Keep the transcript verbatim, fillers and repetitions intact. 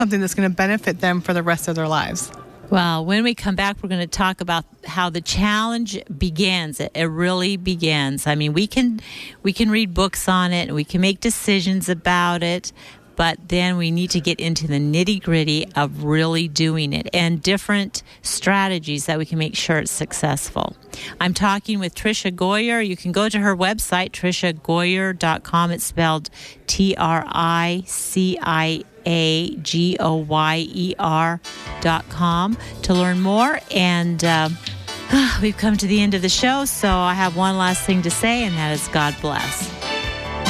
something that's going to benefit them for the rest of their lives. Well, when we come back, we're going to talk about how the challenge begins. It, it really begins. I mean, we can we can read books on it, and we can make decisions about it, but then we need to get into the nitty-gritty of really doing it and different strategies that we can make sure it's successful. I'm talking with Tricia Goyer. You can go to her website, tricia goyer dot com. It's spelled T R I C I A G O Y E R dot com to learn more. And uh, we've come to the end of the show, so I have one last thing to say, and that is God bless.